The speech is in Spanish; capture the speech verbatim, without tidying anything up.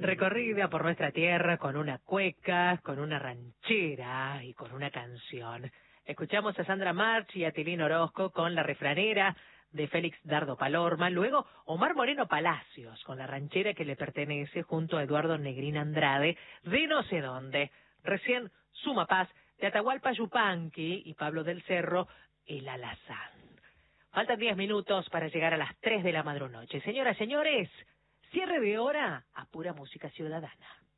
recorrida por nuestra tierra con una cueca, con una ranchera y con una canción. Escuchamos a Sandra March y a Tilín Orozco con La Refranera de Félix Dardo Palorma, luego Omar Moreno Palacios con la ranchera que le pertenece junto a Eduardo Negrín Andrade de no sé dónde. Recién Suma Paz de Atahualpa Yupanqui y Pablo del Cerro, El Alazán. Faltan diez minutos para llegar a las tres de la madrunoche. Señoras, señores, cierre de hora a pura música ciudadana.